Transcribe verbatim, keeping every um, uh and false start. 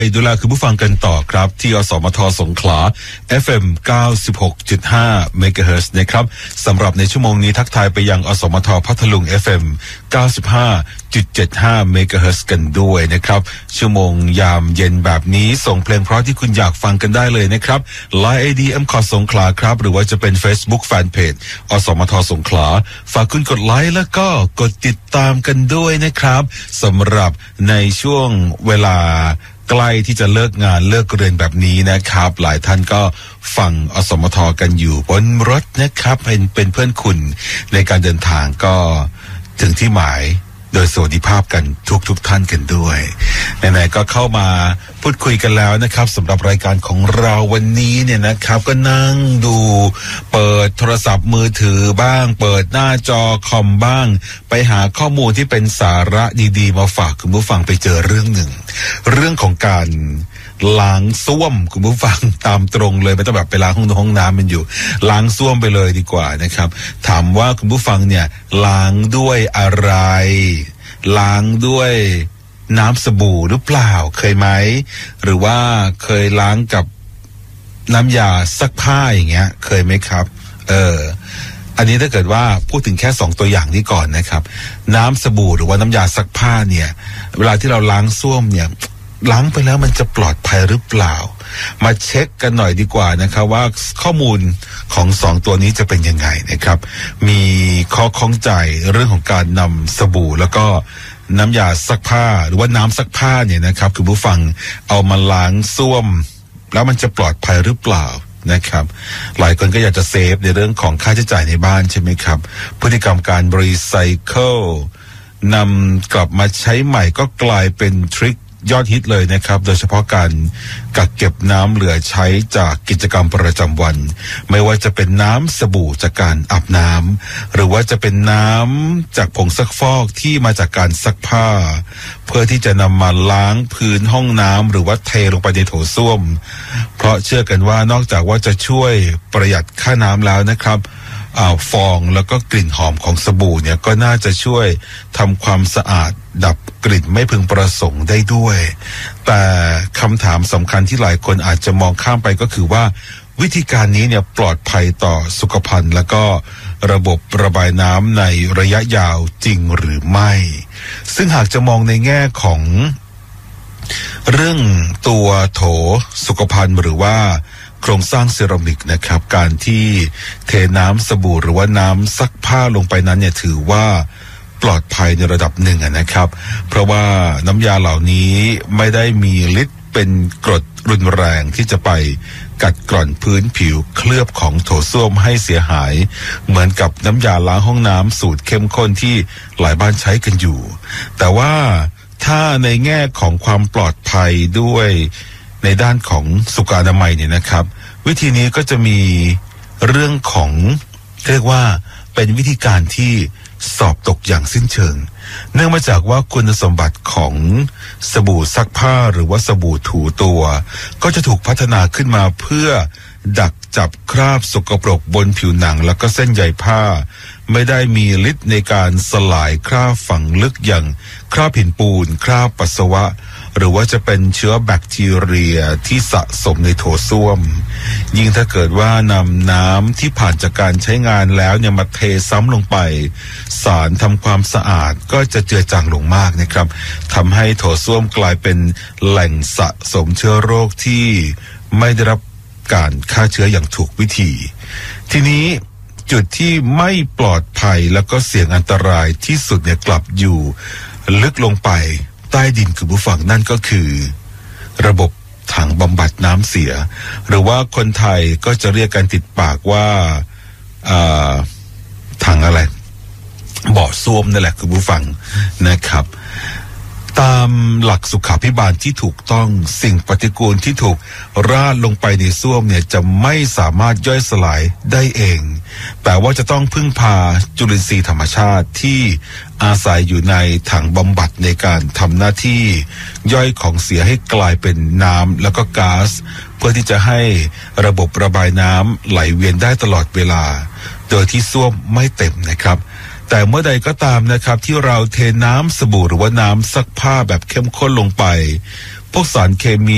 ดูแลคุณผู้ฟังกันต่อครับที่อสมทสงขลา เอฟ เอ็ม เก้าสิบหกจุดห้า เมกะเฮิรตซ์นะครับสำหรับในชั่วโมงนี้ทักทายไปยังอสมทพัทลุง เอฟ เอ็ม เก้าสิบห้าจุดเจ็ดห้า เมกะเฮิรตซ์กันด้วยนะครับชั่วโมงยามเย็นแบบนี้ส่งเพลงเพราะที่คุณอยากฟังกันได้เลยนะครับ ไลน์ ไอ ดี เอ็ม คอ สงขลาครับหรือว่าจะเป็น Facebook Fanpage อสมทสงขลาฝากคุณกดไลค์แล้วก็กดติดตามกันด้วยนะครับสำหรับในช่วงเวลาใกล้ที่จะเลิกงานเลิกเรียนแบบนี้นะครับหลายท่านก็ฟังอสมทกันอยู่บนรถนะครับเป็นเป็นเพื่อนคุณในการเดินทางก็ถึงที่หมายโดยสวัสดิภาพกันทุกทุกท่านกันด้วยไหนๆก็เข้ามาพูดคุยกันแล้วนะครับสำหรับรายการของเราวันนี้เนี่ยนะครับก็นั่งดูเปิดโทรศัพท์มือถือบ้างเปิดหน้าจอคอมบ้างไปหาข้อมูลที่เป็นสาระดีๆมาฝากคุณผู้ฟังไปเจอเรื่องหนึ่งเรื่องของการล้างส้วมคุณผู้ฟังตามตรงเลยไม่ต้องแบบไปล้างห้องห้องน้ำมันอยู่ล้างส้วมไปเลยดีกว่านะครับถามว่าคุณผู้ฟังเนี่ยล้างด้วยอะไรล้างด้วยน้ำสบู่หรือเปล่าเคยไหมหรือว่าเคยล้างกับน้ำยาซักผ้าอย่างเงี้ยเคยไหมครับเอออันนี้ถ้าเกิดว่าพูดถึงแค่สองตัวอย่างนี้ก่อนนะครับน้ำสบู่หรือว่าน้ำยาซักผ้าเนี่ยเวลาที่เราล้างส้วมเนี่ยล้างไปแล้วมันจะปลอดภัยหรือเปล่ามาเช็คกันหน่อยดีกว่านะครับว่าข้อมูลของสองตัวนี้จะเป็นยังไงนะครับมีข้อข้องใจเรื่องของการนำสบู่แล้วก็น้ำยาซักผ้าหรือว่าน้ำซักผ้าเนี่ยนะครับคุณผู้ฟังเอามาล้างส้วมแล้วมันจะปลอดภัยหรือเปล่านะครับหลายคนก็อยากจะเซฟในเรื่องของค่าใช้จ่ายในบ้านใช่ไหมครับพฤติกรรมการรีไซเคิลนำกลับมาใช้ใหม่ก็กลายเป็นทริคยอดฮิตเลยนะครับโดยเฉพาะการกักเก็บน้ำเหลือใช้จากกิจกรรมประจำวันไม่ว่าจะเป็นน้ำสบู่จากการอาบน้ำหรือว่าจะเป็นน้ำจากผงซักฟอกที่มาจากการซักผ้าเพื่อที่จะนำมาล้างพื้นห้องน้ำหรือว่าเทลงไปในโถส้วมเพราะเชื่อกันว่านอกจากว่าจะช่วยประหยัดค่าน้ำแล้วนะครับอ่าฟองแล้วก็กลิ่นหอมของสบู่เนี่ยก็น่าจะช่วยทำความสะอาดดับกลิ่นไม่พึงประสงค์ได้ด้วยแต่คำถามสำคัญที่หลายคนอาจจะมองข้ามไปก็คือว่าวิธีการนี้เนี่ยปลอดภัยต่อสุขภัณฑ์แล้วก็ระบบระบายน้ำในระยะยาวจริงหรือไม่ซึ่งหากจะมองในแง่ของเรื่องตัวโถสุขภัณฑ์หรือว่าโครงสร้างเซรามิกนะครับการที่เทน้ำสบู่หรือว่าน้ำซักผ้าลงไปนั้นเนี่ยถือว่าปลอดภัยในระดับหนึ่งนะครับเพราะว่าน้ำยาเหล่านี้ไม่ได้มีฤทธิ์เป็นกรดรุนแรงที่จะไปกัดกร่อนพื้นผิวเคลือบของโถส้วมให้เสียหายเหมือนกับน้ำยาล้างห้องน้ำสูตรเข้มข้นที่หลายบ้านใช้กันอยู่แต่ว่าถ้าในแง่ของความปลอดภัยด้วยในด้านของสุขอนามัยเนี่ยนะครับวิธีนี้ก็จะมีเรื่องของเรียกว่าเป็นวิธีการที่สอบตกอย่างสิ้นเชิงเนื่องมาจากว่าคุณสมบัติของสบู่ซักผ้าหรือว่าสบู่ถูตัวก็จะถูกพัฒนาขึ้นมาเพื่อดักจับคราบสกปรกบนผิวหนังแล้วก็เส้นใยผ้าไม่ได้มีฤทธิ์ในการสลายคราบฝังลึกอย่างคราบหินปูนคราบปัสสาวะหรือว่าจะเป็นเชื้อแบคทีเรียที่สะสมในโถส้วมยิ่งถ้าเกิดว่านำน้ำที่ผ่านจากการใช้งานแล้วเนี่ยมาเทซ้ำลงไปสารทำความสะอาดก็จะเจือจางลงมากนะครับทำให้โถส้วมกลายเป็นแหล่งสะสมเชื้อโรคที่ไม่ได้รับการฆ่าเชื้ออย่างถูกวิธีทีนี้จุดที่ไม่ปลอดภัยแล้วก็เสี่ยงอันตรายที่สุดเนี่ยกลับอยู่ลึกลงไปใต้ดินคือผู้ฟังนั่นก็คือระบบถังบำบัดน้ำเสียหรือว่าคนไทยก็จะเรียกกันติดปากว่าถังอะไรบ่อส้วมนั่นแหละคือผู้ฟังนะครับตามหลักสุขาภิบาลที่ถูกต้องสิ่งปฏิกูลที่ถูกราดลงไปในส้วมเนี่ยจะไม่สามารถย่อยสลายได้เองแต่ว่าจะต้องพึ่งพาจุลินทรีย์ธรรมชาติที่อาศัยอยู่ในถังบำบัดในการทำหน้าที่ย่อยของเสียให้กลายเป็นน้ำแล้วก็ก๊าซเพื่อที่จะให้ระบบระบายน้ำไหลเวียนได้ตลอดเวลาโดยที่ส้วมไม่เต็มนะครับแต่เมื่อใดก็ตามนะครับที่เราเทน้ำสบู่หรือว่าน้ำซักผ้าแบบเข้มข้นลงไปพวกสารเคมี